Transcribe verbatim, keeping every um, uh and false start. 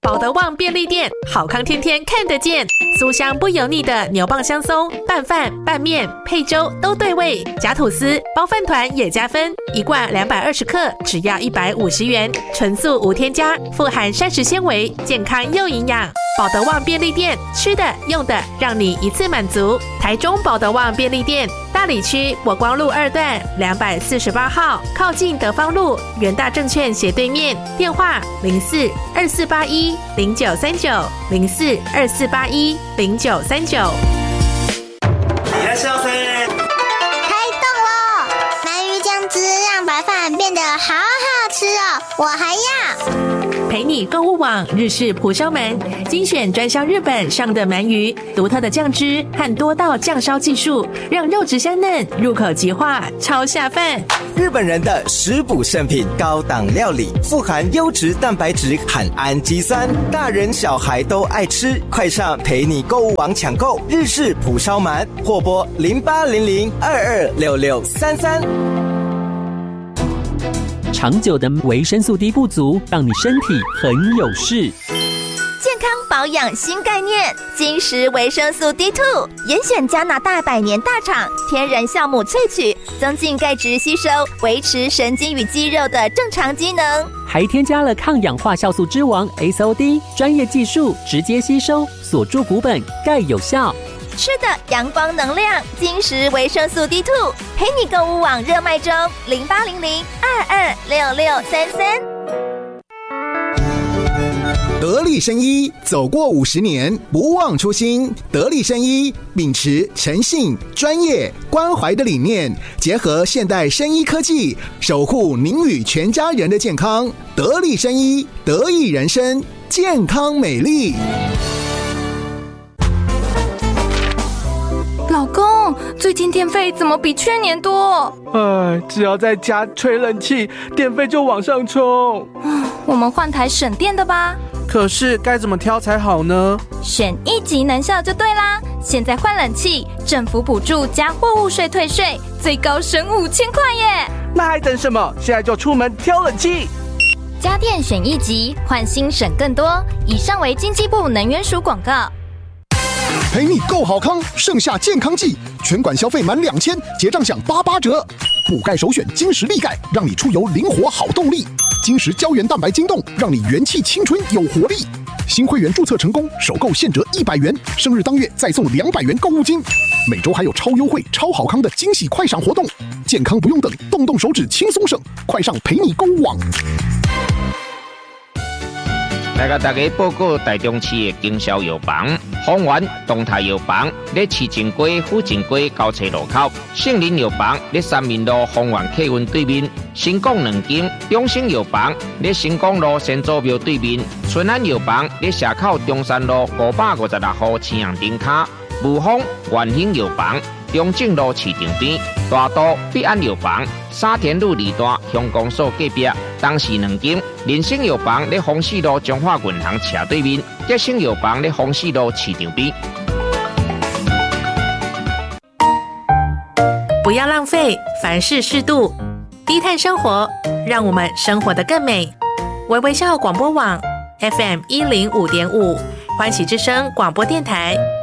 保德旺便利店，好康天天看得见。酥香不油腻的牛蒡香松，拌饭、拌面、配粥都对味。夹吐司、包饭团也加分，一罐两百二十克，只要一百五十元，纯素无添加，富含膳食纤维，健康又营养。保德旺便利店，吃的用的让你一次满足。台中保德旺便利店，大里区国光路二段两百四十八号，靠近德芳路元大证券斜对面。电话零四二四八一零九三九零四二四八一零九三九。 いらっしゃいませ。 开动喽！鳗鱼酱汁让白饭变得好好吃哦，我还要。 陪你购物网日式蒲烧鳗，精选专销日本上的鳗鱼，独特的酱汁和多道酱烧技术，让肉质香嫩，入口即化，超下饭。 日本人的食补圣品，高档料理，富含优质蛋白质和氨基酸，大人小孩都爱吃。快上陪你购物网抢购日式蒲烧鳗，或拨零八零零二二六六三三。 长久的维生素 D 不足，让你身体很有事。 健康保养新概念，金石维生素 D 二 严选加拿大百年大厂天然酵母萃取，增进钙质吸收，维持神经与肌肉的正常机能， 还添加了抗氧化酵素之王 S O D， 专业技术直接吸收，锁住骨本，钙有效。 吃的阳光能量，金石维生素 D 二 陪你购物网热卖中，零八零零二二六六三三。 得力生医走过五十年，不忘初心。得力生医秉持诚信、专业、关怀的理念，结合现代生医科技，守护您与全家人的健康。得力生医，得益人生，健康美丽。 老公，最近电费怎么比去年多？ 哎，只要在家吹冷气，电费就往上冲。 我们换台省电的吧。 可是该怎么挑才好呢？ 选一级能效就对啦！现在换冷气，政府补助加货物税退税，最高省五千块耶！ 那还等什么？现在就出门挑冷气。 家电选一级，换新省更多。以上为经济部能源署广告。 陪你购好康，盛夏健康季，全馆消费满两千，结账享八八折。补钙首选金石力钙，让你出游灵活好动力。金石胶原蛋白晶冻，让你元气青春有活力。新会员注册成功，首购现折一百元，生日当月再送两百元购物金。每周还有超优惠、超好康的惊喜快闪活动，健康不用等，动动手指轻松省，快上陪你购物网。 来甲大家报告台中市的经销药房，丰源东泰药房在市正街、府正街交叉路口，杏林药房在三民路丰源客运对面，新港两间，中兴药房在新港路先祖庙对面，春安药房在社口中山路五百五十六号青阳灯卡，武丰元兴药房中正路市场边，大都必安药房沙田路二段乡公所隔壁，东市两间，人生药房在丰市路中华银行斜对面，吉生药房在丰市路市场边。 不要浪费，凡事适度，低碳生活，让我们生活得更美。微微笑广播网 F M 一零五点五，欢喜之声广播电台。